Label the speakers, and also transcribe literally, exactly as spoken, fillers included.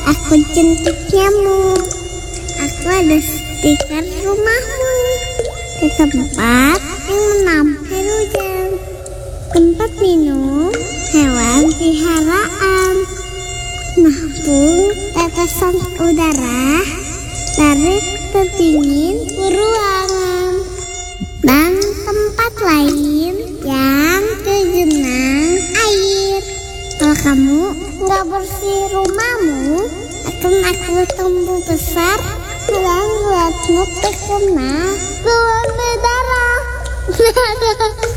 Speaker 1: Aku jentik nyamuk. Aku ada stiker rumahmu di tempat yang menampil hujan, tempat minum hewan peliharaan, nampung tetesan udara dari pendingin ruangan, dan tempat lain yang tergenang air. Kalau kamu nggak bersih rumahmu, akan aku tumbuh besar dan buatmu terkena gumpalan darah.